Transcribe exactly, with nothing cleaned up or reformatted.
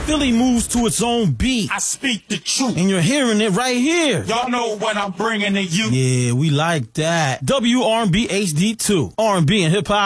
Philly moves to its own beat. I speak the truth. And you're hearing it right here. Y'all know what I'm bringing to you. Yeah, we like that. W R and B H D two. R and B and hip hop.